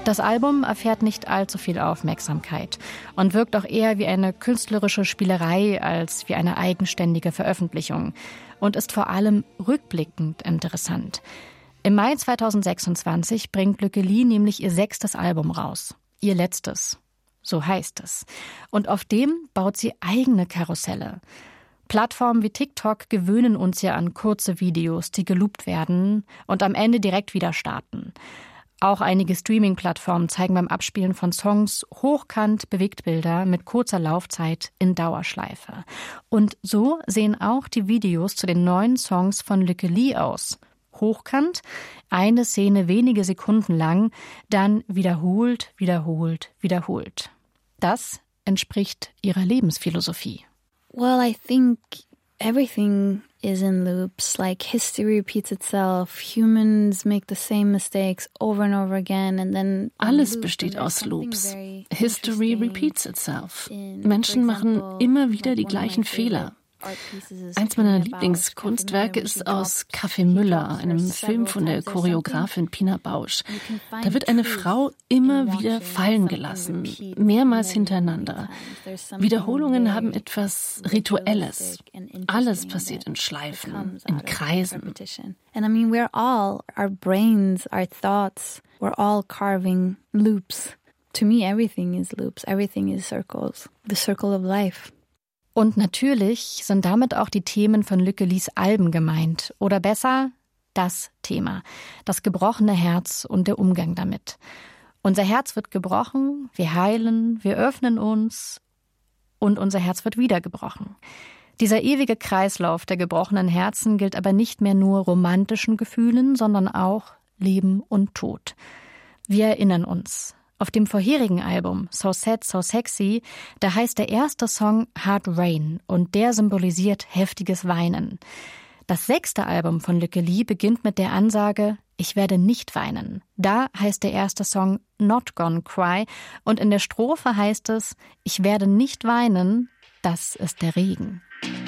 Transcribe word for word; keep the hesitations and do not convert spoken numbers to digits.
Das Album erfährt nicht allzu viel Aufmerksamkeit und wirkt auch eher wie eine künstlerische Spielerei als wie eine eigenständige Veröffentlichung und ist vor allem rückblickend interessant. Im Mai zweitausendsechsundzwanzig bringt Lykke Li nämlich ihr sechstes Album raus. Ihr letztes. So heißt es. Und auf dem baut sie eigene Karusselle. Plattformen wie TikTok gewöhnen uns ja an kurze Videos, die geloopt werden und am Ende direkt wieder starten. Auch einige Streaming-Plattformen zeigen beim Abspielen von Songs hochkant Bewegtbilder mit kurzer Laufzeit in Dauerschleife. Und so sehen auch die Videos zu den neuen Songs von Lykke Li aus. Hochkant, eine Szene wenige Sekunden lang, dann wiederholt, wiederholt, wiederholt. Das entspricht ihrer Lebensphilosophie. Well, I think everything is in loops, like history repeats itself, humans make the same mistakes over and over again and then alles besteht aus Loops. History repeats itself. Menschen machen immer wieder die gleichen Fehler. Eins meiner Lieblingskunstwerke ist aus Café Müller, einem Film von der Choreografin Pina Bausch. Da wird eine Frau immer wieder fallen gelassen, mehrmals hintereinander. Wiederholungen haben etwas Rituelles. Alles passiert in Schleifen, in Kreisen. And I mean, we're all, our brains, our thoughts, we're all carving loops. To me, everything is loops. Everything is circles. The circle of life. Und natürlich sind damit auch die Themen von Lykke Lis Alben gemeint. Oder besser, das Thema. Das gebrochene Herz und der Umgang damit. Unser Herz wird gebrochen, wir heilen, wir öffnen uns und unser Herz wird wieder gebrochen. Dieser ewige Kreislauf der gebrochenen Herzen gilt aber nicht mehr nur romantischen Gefühlen, sondern auch Leben und Tod. Wir erinnern uns. Auf dem vorherigen Album So Sad, So Sexy, da heißt der erste Song Hard Rain und der symbolisiert heftiges Weinen. Das sechste Album von Lykke Li beginnt mit der Ansage Ich werde nicht weinen. Da heißt der erste Song Not Gonna Cry und in der Strophe heißt es Ich werde nicht weinen, das ist der Regen.